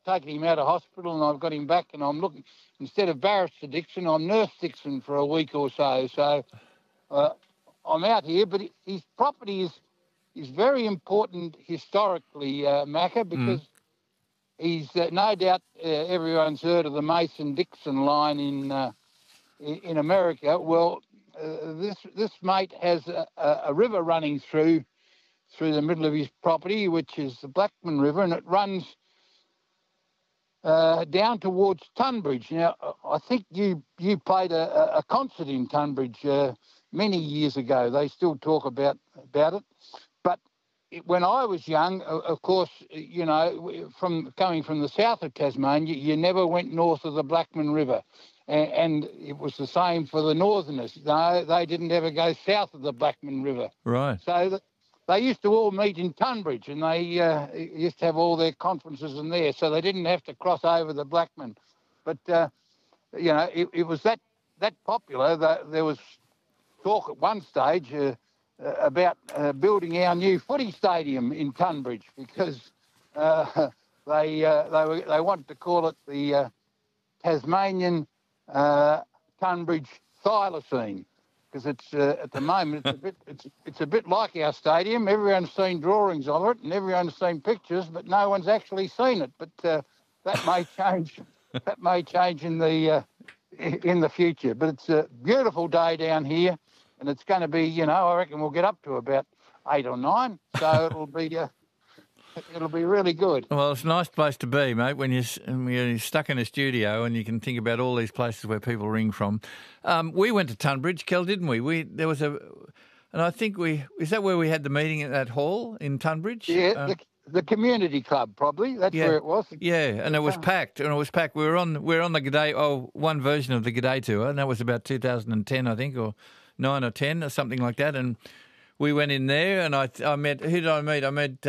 taken him out of hospital and I've got him back, and I'm looking, instead of Barrister Dixon, I'm Nurse Dixon for a week or so. So I'm out here, but his property is very important historically, Macca, because he's no doubt everyone's heard of the Mason-Dixon line in America. Well, this mate has a river running through the middle of his property, which is the Blackman River, and it runs down towards Tunbridge. Now, I think you played a concert in Tunbridge many years ago. They still talk about it. But when I was young, of course, you know, coming from the south of Tasmania, you never went north of the Blackman River. And it was the same for the northerners. No, they didn't ever go south of the Blackman River. Right. So they used to all meet in Tunbridge, and they used to have all their conferences in there, so they didn't have to cross over the Blackman. But, you know, it was that popular that there was talk at one stage about building our new footy stadium in Tunbridge, because they wanted to call it the Tasmanian Tunbridge Thylacine, because it's at the moment it's a bit like our stadium. Everyone's seen drawings of it and everyone's seen pictures, but no one's actually seen it. But that may change. That may change in the future. But it's a beautiful day down here, and it's going to be, you know, I reckon we'll get up to about 8 or 9, so it'll be really good. Well, it's a nice place to be, mate, when you're stuck in a studio and you can think about all these places where people ring from. We went to Tunbridge, Kel, didn't we? And I think is that where we had the meeting at that hall in Tunbridge? Yeah, the community club, probably. That's where it was. Yeah, and it was packed. We were on the G'day, one version of the G'day tour, and that was about 2010, I think, or 9 or 10 or something like that. And we went in there, and I met, who did I meet? I met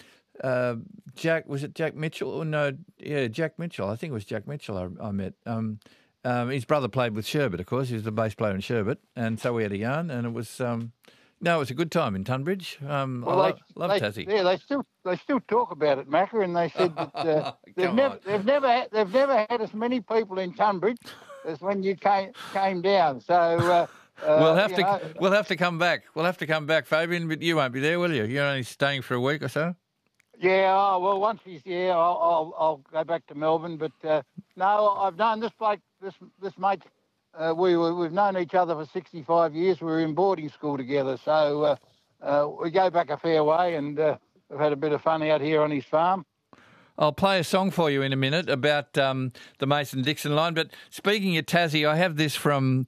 Jack, was it Jack Mitchell? Oh, no, yeah, Jack Mitchell. I think it was Jack Mitchell I met. His brother played with Sherbet, of course. He was the bass player in Sherbet, and so we had a yarn, and it was it was a good time in Tunbridge. I love Tassie. Yeah, they still talk about it, Macca, and they said that they've never had as many people in Tunbridge as when you came down. So we'll have to come back. We'll have to come back, Fabian. But you won't be there, will you? You're only staying for a week or so. Yeah, well, once he's here, I'll go back to Melbourne. But no, I've known this bloke, this mate. We've known each other for 65 years. We were in boarding school together, so we go back a fair way, and we've had a bit of fun out here on his farm. I'll play a song for you in a minute about the Mason-Dixon line. But speaking of Tassie, I have this from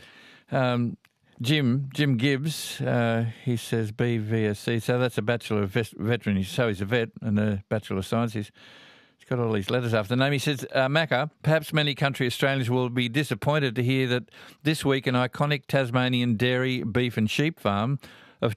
Jim Gibbs. He says BVSC, so that's a Bachelor of Veteran. So he's a vet and a Bachelor of Science. He's got all these letters after the name. He says, Macca, perhaps many country Australians will be disappointed to hear that this week an iconic Tasmanian dairy, beef and sheep farm of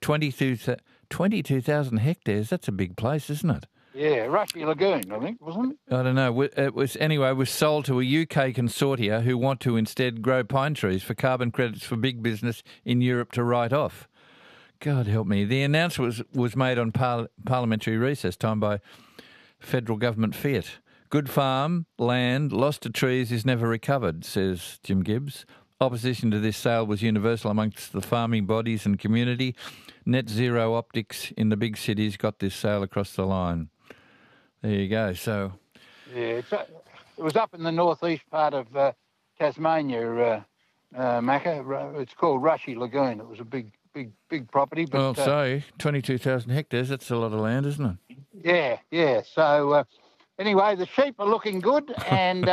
22,000 hectares, that's a big place, isn't it? Yeah, Rushy Lagoon, I think, wasn't it? I don't know. It was sold to a UK consortia who want to instead grow pine trees for carbon credits for big business in Europe to write off. God help me. The announcement was made on parliamentary recess time by federal government fiat. Good farm, land, lost to trees is never recovered, says Jim Gibbs. Opposition to this sale was universal amongst the farming bodies and community. Net zero optics in the big cities got this sale across the line. There you go. So, yeah, it was up in the northeast part of Tasmania, Macca. It's called Rushy Lagoon. It was a big property. But, 22,000 hectares. That's a lot of land, isn't it? Yeah. So anyway, the sheep are looking good, and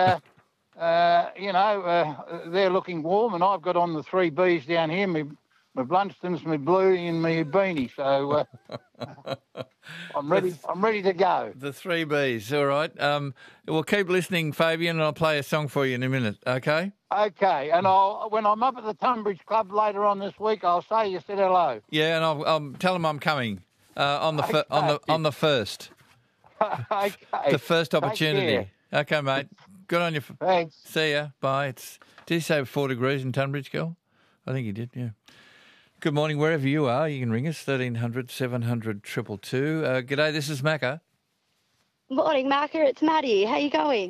they're looking warm, and I've got on the 3 Bs down here. My Blunstons, my Bluey, and my Beanie. So I'm ready to go. The 3 Bs, all right. We'll keep listening, Fabian, and I'll play a song for you in a minute, okay? Okay, and when I'm up at the Tunbridge Club later on this week, I'll say you said hello. Yeah, and I'll tell them I'm coming on the first. Okay. The first opportunity. Okay, mate. Good on you. Thanks. See ya. Bye. Did he say 4 degrees in Tunbridge, girl? I think he did, yeah. Good morning, wherever you are. You can ring us, 1300 700 222. G'day, this is Macca. Morning, Macca. It's Maddie. How you going?